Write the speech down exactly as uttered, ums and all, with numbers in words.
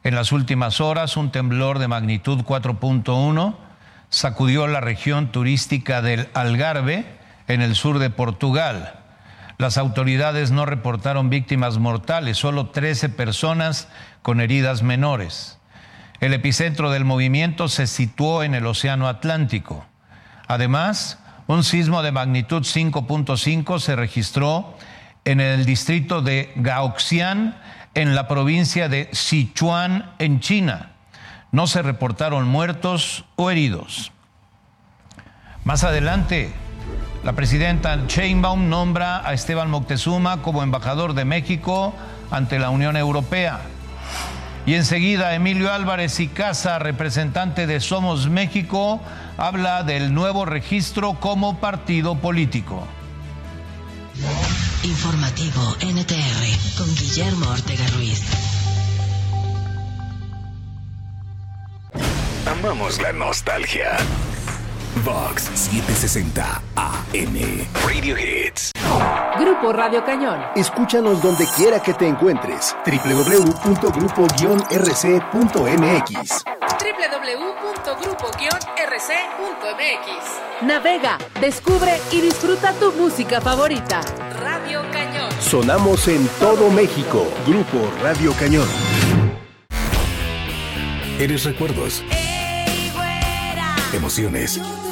En las últimas horas, un temblor de magnitud cuatro punto uno sacudió la región turística del Algarve, en el sur de Portugal. Las autoridades no reportaron víctimas mortales, solo trece personas con heridas menores. El epicentro del movimiento se situó en el Océano Atlántico. Además, un sismo de magnitud cinco punto cinco se registró en el distrito de Gaoxian, en la provincia de Sichuan, en China. No se reportaron muertos o heridos. Más adelante, la presidenta Sheinbaum nombra a Esteban Moctezuma como embajador de México ante la Unión Europea. Y enseguida, Emilio Álvarez y Casa, representante de Somos México, habla del nuevo registro como partido político. Informativo N T R con Guillermo Ortega Ruiz. Amamos la nostalgia. Vox setecientos sesenta A M Radio Hits. Grupo Radio Cañón. Escúchanos donde quiera que te encuentres. doble u doble u doble u punto grupo guion r c punto m x. doble u doble u doble u punto grupo guion r c punto m x. Navega, descubre y disfruta tu música favorita. Radio Cañón. Sonamos en todo México. Grupo Radio Cañón. Eres recuerdos, emociones,